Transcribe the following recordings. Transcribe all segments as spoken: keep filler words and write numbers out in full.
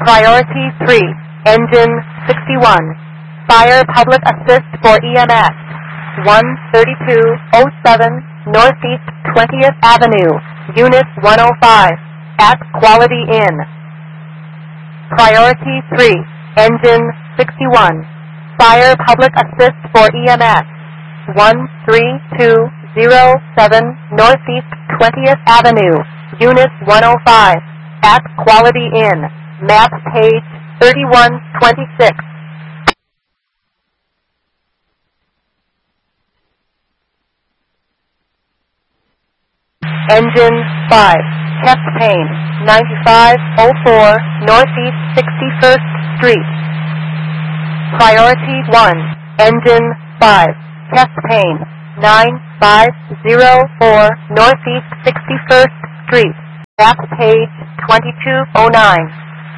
Priority three, engine sixty-one. Fire public assist for E M S. one thirty-two oh seven Northeast twentieth Avenue, Unit one oh five, at Quality Inn. Priority three, engine sixty-one. Fire public assist for E M S. one three two oh seven Northeast twentieth Avenue, Unit one oh five, at Quality Inn. Map page thirty-one twenty-six. Engine five, chest pain, ninety-five oh four Northeast sixty-first Street. Priority one, engine five, chest pain, nine five oh four Northeast sixty-first Street. Map page twenty-two oh nine.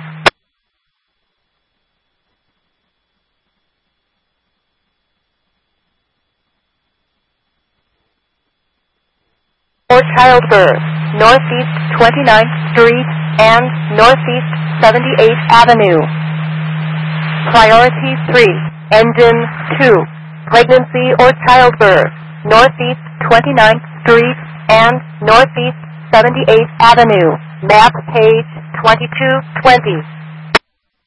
For childbirth, Northeast twenty-ninth Street and Northeast seventy-eighth Avenue. Priority three, engine two, pregnancy or childbirth, Northeast twenty-ninth Street and Northeast seventy-eighth Avenue. Map page twenty-two twenty.